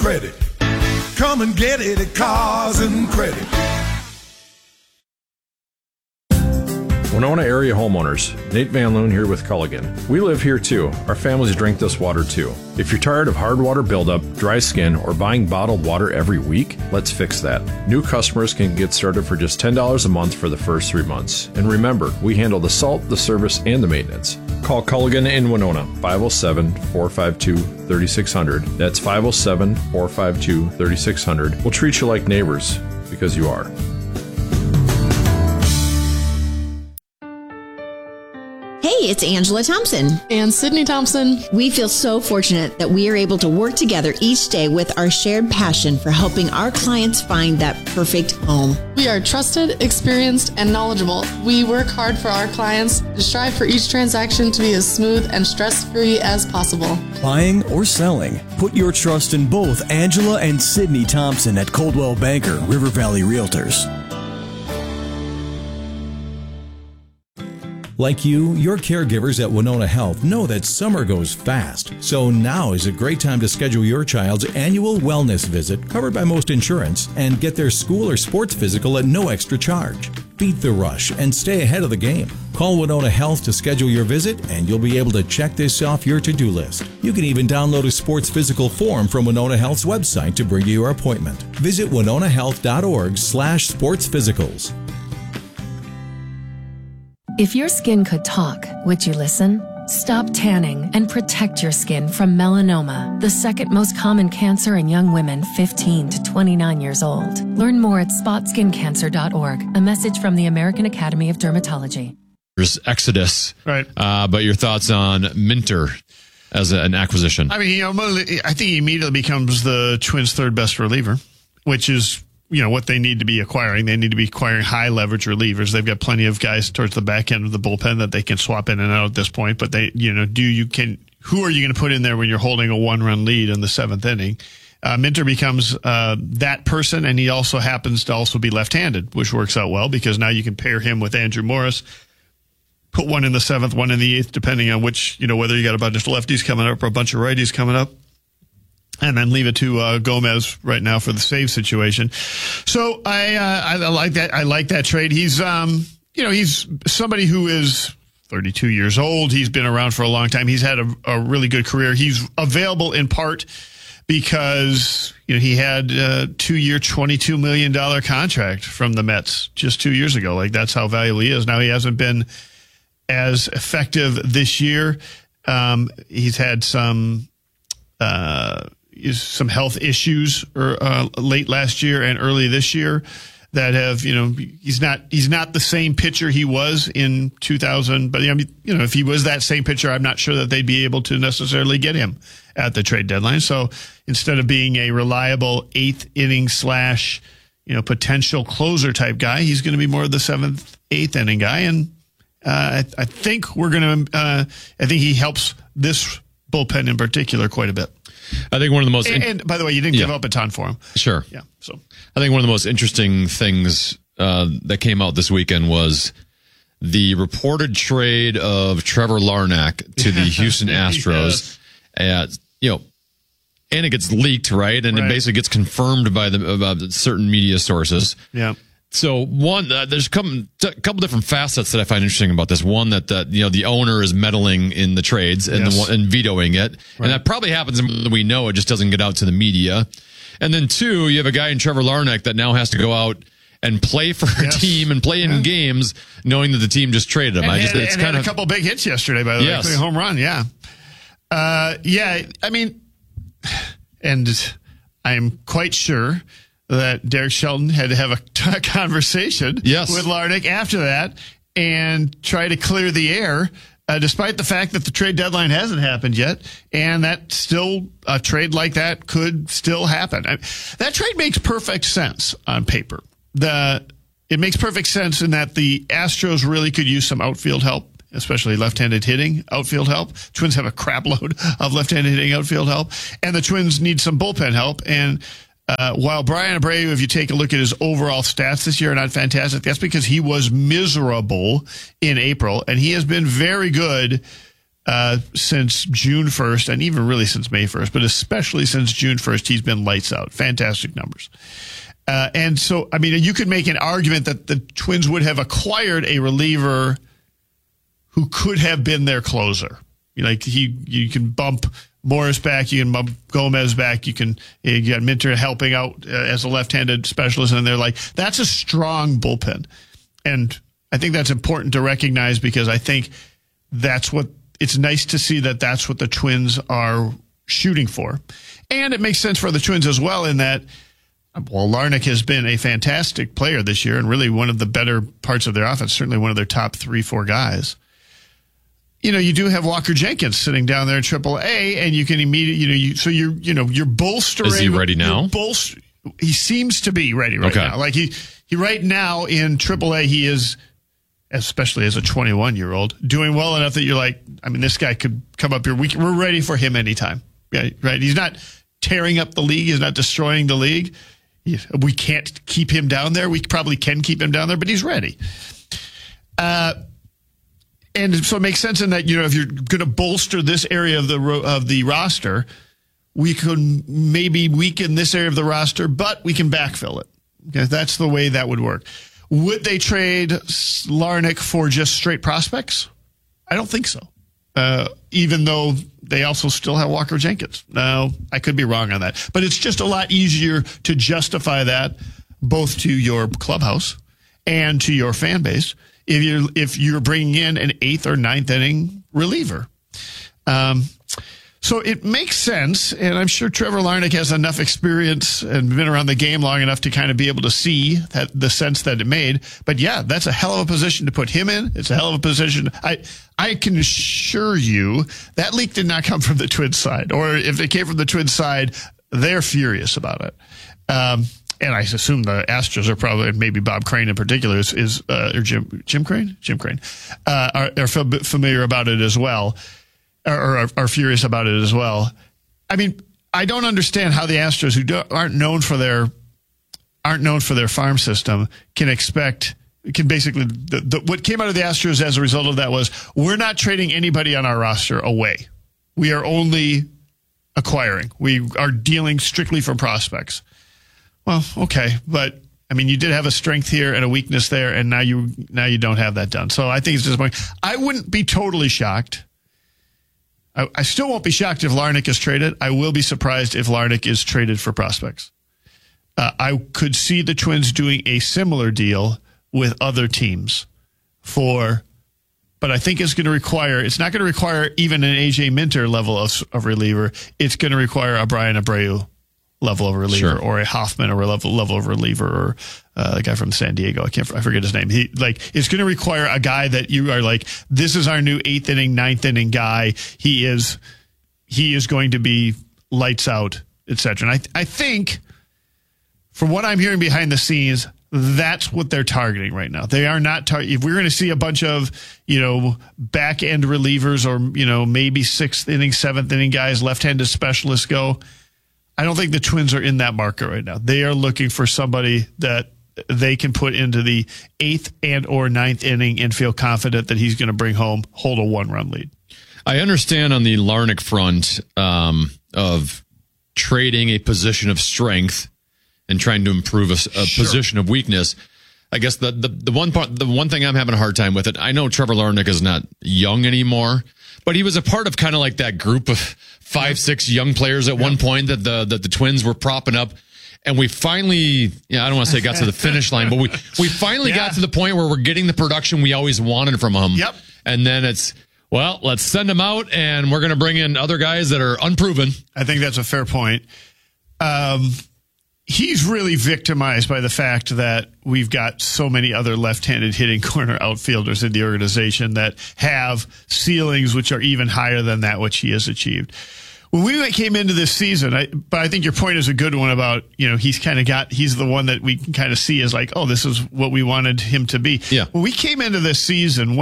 Credit. Come and get it at Cars and Credit. Winona area homeowners, Nate Van Loon here with Culligan. We live here too. Our families drink this water too. If you're tired of hard water buildup, dry skin, or buying bottled water every week, let's fix that. New customers can get started for just $10 a month for the first 3 months. And remember, we handle the salt, the service, and the maintenance. Call Culligan in Winona, 507-452-3600. That's 507-452-3600. We'll treat you like neighbors, because you are. Hey, it's Angela Thompson. And Sydney Thompson. We feel so fortunate that we are able to work together each day with our shared passion for helping our clients find that perfect home. We are trusted, experienced, and knowledgeable. We work hard for our clients and strive for each transaction to be as smooth and stress-free as possible. Buying or selling, put your trust in both Angela and Sydney Thompson at Coldwell Banker River Valley Realtors. Like you, your caregivers at Winona Health know that summer goes fast. So now is a great time to schedule your child's annual wellness visit, covered by most insurance, and get their school or sports physical at no extra charge. Beat the rush and stay ahead of the game. Call Winona Health to schedule your visit, and you'll be able to check this off your to-do list. You can even download a sports physical form from Winona Health's website to bring you your appointment. Visit winonahealth.org/sportsphysicals. If your skin could talk, would you listen? Stop tanning and protect your skin from melanoma, the second most common cancer in young women 15 to 29 years old. Learn more at spotskincancer.org. A message from the American Academy of Dermatology. There's Exodus, right? But your thoughts on Minter as an acquisition? I mean, I think he immediately becomes the Twins' third best reliever, which is what they need to be acquiring. They need to be acquiring high leverage relievers. They've got plenty of guys towards the back end of the bullpen that they can swap in and out at this point. But who are you going to put in there when you're holding a 1-run lead in the 7th inning? Minter becomes that person, and he also happens to also be left-handed, which works out well because now you can pair him with Andrew Morris. Put one in the 7th, one in the 8th, depending on which, whether you got a bunch of lefties coming up or a bunch of righties coming up. And then leave it to Gomez right now for the save situation. So I like that. I like that trade. He's he's somebody who is 32 years old. He's been around for a long time. He's had a really good career. He's available in part because he had a 2-year, $22 million contract from the Mets just 2 years ago. Like, that's how valuable he is. Now, he hasn't been as effective this year. He's had some health issues late last year and early this year that have, he's not the same pitcher he was in 2000. But if he was that same pitcher, I'm not sure that they'd be able to necessarily get him at the trade deadline. So instead of being a reliable 8th inning / potential closer type guy, he's going to be more of the 7th, 8th inning guy. And I think I think he helps this bullpen in particular quite a bit. I think one of the most... And by the way, you didn't give up a ton for him. Sure. Yeah. So I think one of the most interesting things that came out this weekend was the reported trade of Trevor Larnach to the Houston Astros. Yes. And it gets leaked, right? And it basically gets confirmed by certain media sources. Yeah. So one, there's a couple different facets that I find interesting about this. One that the owner is meddling in the trades and and vetoing it, and that probably happens more than we know. It just doesn't get out to the media. And then 2, you have a guy in Trevor Larnach that now has to go out and play for a team and play in games, knowing that the team just traded him. It's kind of a couple big hits yesterday, by the way, including a home run. Yeah, I mean, and I'm quite sure that Derek Shelton had to have a conversation with Larnach after that and try to clear the air, despite the fact that the trade deadline hasn't happened yet, and that still a trade like that could still happen. That trade makes perfect sense on paper. It makes perfect sense in that the Astros really could use some outfield help, especially left-handed hitting outfield help. Twins have a crap load of left-handed hitting outfield help, and the Twins need some bullpen help. And while Brian Abreu, if you take a look at his overall stats this year, are not fantastic, that's because he was miserable in April, and he has been very good since June 1st, and even really since May 1st, but especially since June 1st, he's been lights out. Fantastic numbers. And so, I mean, you could make an argument that the Twins would have acquired a reliever who could have been their closer. Like you can bump Morris back, you can bump Gomez back, you got Minter helping out as a left-handed specialist, and they're like, that's a strong bullpen. And I think that's important to recognize, because I think it's nice to see that that's what the Twins are shooting for. And it makes sense for the Twins as well in that, well, Larnach has been a fantastic player this year and really one of the better parts of their offense, certainly one of their top 3-4 guys. You do have Walker Jenkins sitting down there in AAA, and you can immediately, you're bolstering. Is he ready now? He seems to be ready now. Like he right now in AAA, he is, especially as a 21-year-old, doing well enough that you're like, I mean, this guy could come up here. We're ready for him anytime. Yeah, right. He's not tearing up the league. He's not destroying the league. We can't keep him down there. We probably can keep him down there, but he's ready. And so it makes sense in that, if you're going to bolster this area of the roster, we can maybe weaken this area of the roster, but we can backfill it. Okay, that's the way that would work. Would they trade Larnach for just straight prospects? I don't think so. Even though they also still have Walker Jenkins. No, I could be wrong on that. But it's just a lot easier to justify that both to your clubhouse and to your fan base if you're bringing in an 8th or 9th inning reliever. So it makes sense, and I'm sure Trevor Larnach has enough experience and been around the game long enough to kind of be able to see the sense that it made. But yeah, that's a hell of a position to put him in. It's a hell of a position. I can assure you that leak did not come from the Twins side, or if it came from the Twins side, they're furious about it. And I assume the Astros are probably, maybe Bob Crane in particular or Jim Crane, are familiar about it as well. Or are furious about it as well. I mean, I don't understand how the Astros, who aren't known for their farm system, can basically what came out of the Astros as a result of that was, we're not trading anybody on our roster away. We are only acquiring. We are dealing strictly for prospects. Well, okay, but I mean, you did have a strength here and a weakness there, and now you don't have that done. So I think it's disappointing. I wouldn't be totally shocked. I still won't be shocked if Larnach is traded. I will be surprised if Larnach is traded for prospects. I could see the Twins doing a similar deal with other teams but I think it's not going to require even an AJ Minter level of reliever. It's going to require a Brian Abreu level of reliever, sure, or a Hoffman or a level of reliever, or the guy from San Diego. I forget his name. It's going to require a guy that you are like, this is our new 8th inning, 9th inning guy. He is going to be lights out, etc. And I think, from what I'm hearing behind the scenes, that's what they're targeting right now. They are not if we're going to see a bunch of, back end relievers, or, maybe 6th inning, 7th inning guys, left-handed specialists go, I don't think the Twins are in that market right now. They are looking for somebody that they can put into the 8th and or 9th inning and feel confident that he's going to hold a 1-run lead. I understand on the Larnach front of trading a position of strength and trying to improve a sure, position of weakness. I guess the one thing I'm having a hard time with it, I know Trevor Larnach is not young anymore, but he was a part of kind of like that group of 5-6 young players at one point that the Twins were propping up. And we finally, I don't want to say got to the finish line, but we finally got to the point where we're getting the production we always wanted from him. Yep. And then it's, well, let's send him out, and we're going to bring in other guys that are unproven. I think that's a fair point. He's really victimized by the fact that we've got so many other left-handed hitting corner outfielders in the organization that have ceilings which are even higher than that which he has achieved. When we came into this season, but I think your point is a good one about, he's the one that we can kind of see as like, oh, this is what we wanted him to be. Yeah. When we came into this season,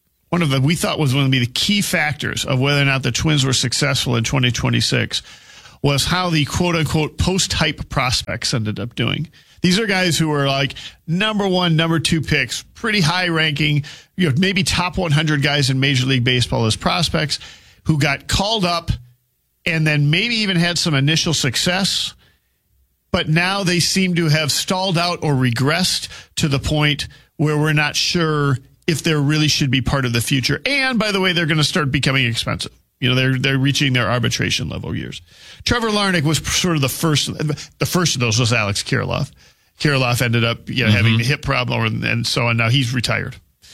we thought was going to be the key factors of whether or not the Twins were successful in 2026 was how the quote-unquote post-hype prospects ended up doing. These are guys who are like number 1, number 2 picks, pretty high ranking, maybe top 100 guys in Major League Baseball as prospects who got called up and then maybe even had some initial success, but now they seem to have stalled out or regressed to the point where we're not sure if they really should be part of the future. And by the way, they're going to start becoming expensive. They're reaching their arbitration level years. Trevor Larnach was sort of the first. The first of those was Alex Kirilloff. Kirilloff ended up having a hip problem and so on. Now he's retired.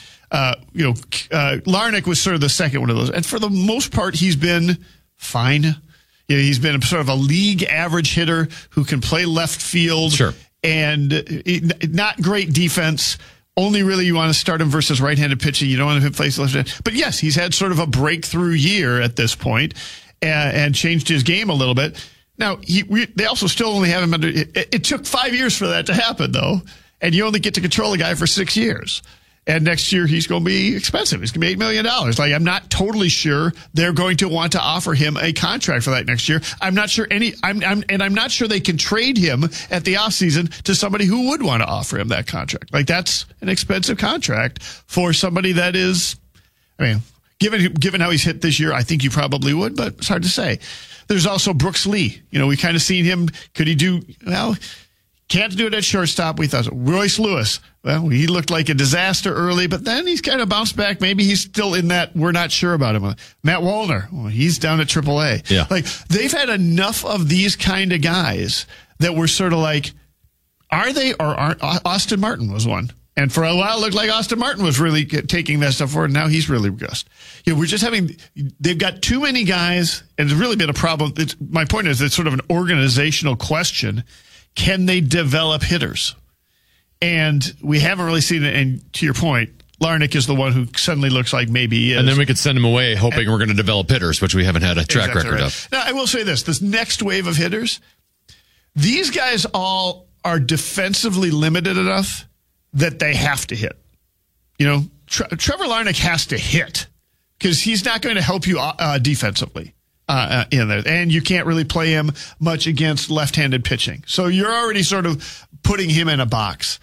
Larnach was sort of the second one of those. And for the most part, he's been fine. He's been sort of a league average hitter who can play left field. Sure. And not great defense. Only really you want to start him versus right-handed pitching. You don't want him to play left-handed. But yes, he's had sort of a breakthrough year at this point and changed his game a little bit. Now, they also still only have him under. It took 5 years for that to happen, though, and you only get to control a guy for 6 years. And next year he's going to be expensive. He's going to be $8 million. Like, I'm not totally sure they're going to want to offer him a contract for that next year. I'm not sure I'm not sure they can trade him at the offseason to somebody who would want to offer him that contract. Like, that's an expensive contract for somebody that is, given how he's hit this year, I think you probably would, but it's hard to say. There's also Brooks Lee. We kind of seen him. Could he do, can't do it at shortstop. We thought so. Royce Lewis. Well, he looked like a disaster early, but then he's kind of bounced back. Maybe he's still in that we're not sure about him. Matt Wallner. Well, he's down at AAA. Yeah. Like, they've had enough of these kind of guys that we're sort of like, are they or aren't? Austin Martin was one. And for a while, it looked like Austin Martin was really taking that stuff forward. And now he's really regressed. We're just they've got too many guys, and it's really been a problem. My point is, it's sort of an organizational question. Can they develop hitters? And we haven't really seen it. And to your point, Larnach is the one who suddenly looks like maybe he is. And then we could send him away hoping we're going to develop hitters, which we haven't had a track record of. Now, I will say this next wave of hitters, these guys all are defensively limited enough that they have to hit. Trevor Larnach has to hit because he's not going to help you defensively. In there, and you can't really play him much against left-handed pitching. So you're already sort of putting him in a box.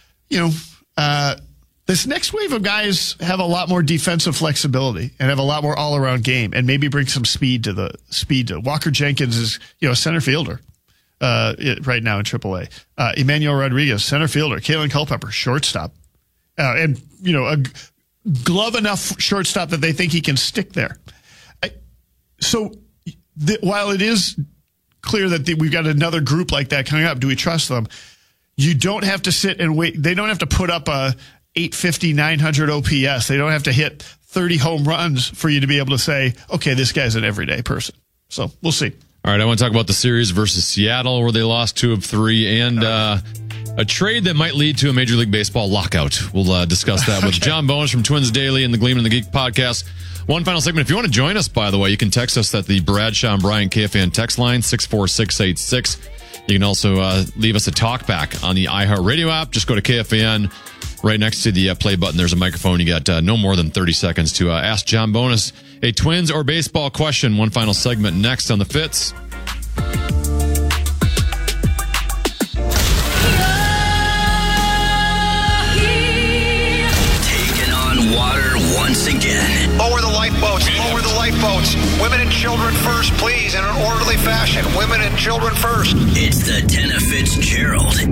This next wave of guys have a lot more defensive flexibility and have a lot more all-around game, and maybe bring some speed to Walker Jenkins is a center fielder right now in AAA. Emmanuel Rodriguez, center fielder. Kalen Culpepper, shortstop, and a glove enough shortstop that they think he can stick there. So while it is clear that we've got another group like that coming up, do we trust them? You don't have to sit and wait. They don't have to put up a 850, 900 OPS. They don't have to hit 30 home runs for you to be able to say, okay, this guy's an everyday person. So we'll see. All right, I want to talk about the series versus Seattle where they lost 2 of 3 and a trade that might lead to a Major League Baseball lockout. We'll discuss that with John Bones from Twins Daily and the Gleeman and the Geek podcast. One final segment. If you want to join us, by the way, you can text us at the Bradshaw and Brian KFAN text line, 64686. You can also leave us a talk back on the iHeartRadio app. Just go to KFAN. Right next to the play button, there's a microphone. You got no more than 30 seconds to ask John Bones a Twins or baseball question. One final segment next on the Fitz. Taking on water once again. Lower the lifeboats. Lower the lifeboats. Women and children first, please, in an orderly fashion. Women and children first. It's the Tenna Fitzgerald